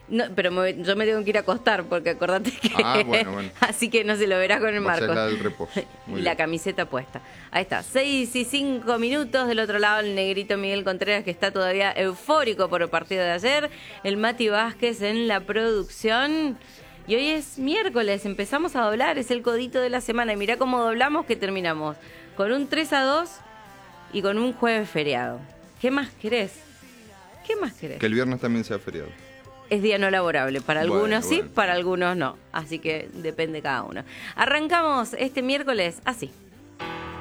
No, pero yo me tengo que ir a acostar porque acordate que... Bueno. Así que no se lo verás con el Vos sos marco. la del reposo. Muy Y la bien. camiseta puesta. Ahí está, 6:05. Del otro lado el negrito Miguel Contreras, que está todavía eufórico por el partido de ayer. El Mati Vázquez en la producción. Y hoy es miércoles, empezamos a doblar, es el codito de la semana. Y mirá cómo doblamos que terminamos. Con un 3-2 y con un jueves feriado. ¿Qué más querés? ¿Qué más querés? Que el viernes también sea feriado. Es día no laborable, para Bueno, algunos sí, bueno. para algunos no, así que depende cada uno. Arrancamos este miércoles así.